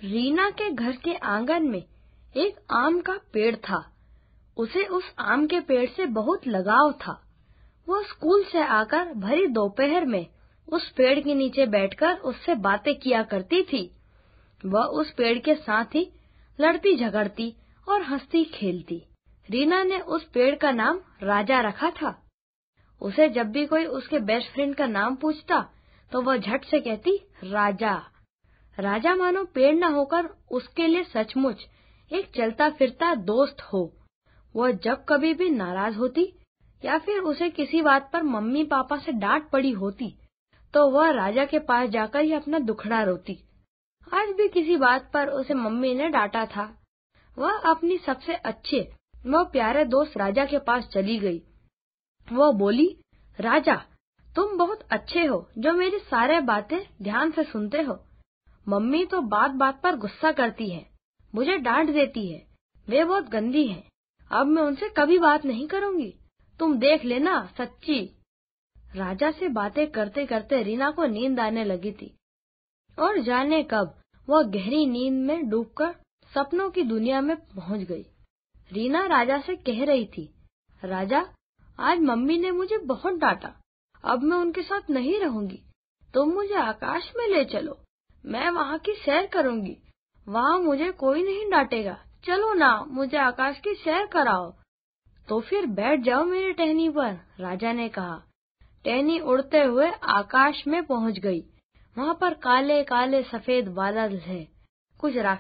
रीना के घर के आंगन में एक आम का पेड़ था। उसे उस आम के पेड़ से बहुत लगाव था। वो स्कूल से आकर भरी दोपहर में उस पेड़ के नीचे बैठकर उससे बातें किया करती थी। वह उस पेड़ के साथ ही लड़ती झगड़ती और हंसती खेलती। रीना ने उस पेड़ का नाम राजा रखा था। उसे जब भी कोई उसके बेस्ट फ्रेंड का नाम पूछता तो वह झट से कहती राजा। राजा मानो पेड़ न होकर उसके लिए सचमुच एक चलता फिरता दोस्त हो। वह जब कभी भी नाराज होती या फिर उसे किसी बात पर मम्मी पापा से डांट पड़ी होती तो वह राजा के पास जाकर ही अपना दुखड़ा रोती। आज भी किसी बात पर उसे मम्मी ने डांटा था। वह अपनी सबसे अच्छे व प्यारे दोस्त राजा के पास चली गई। वह बोली, राजा, तुम बहुत अच्छे हो जो मेरी सारे बातें ध्यान से सुनते हो। मम्मी तो बात बात पर गुस्सा करती है, मुझे डांट देती है, वे बहुत गंदी हैं। अब मैं उनसे कभी बात नहीं करूंगी। तुम देख लेना, सच्ची। राजा से बातें करते करते रीना को नींद आने लगी थी और जाने कब वह गहरी नींद में डूबकर सपनों की दुनिया में पहुंच गई। रीना राजा से कह रही थी, राजा, आज मम्मी ने मुझे बहुत डांटा। अब मैं उनके साथ नहीं रहूंगी। तुम मुझे आकाश में ले चलो, मैं वहाँ की सैर करूंगी। वहाँ मुझे कोई नहीं डांटेगा। चलो ना, मुझे आकाश की सैर कराओ। तो फिर बैठ जाओ मेरी टहनी पर, राजा ने कहा। टहनी उड़ते हुए आकाश में पहुंच गई। वहाँ पर काले काले सफेद बादल है। कुछ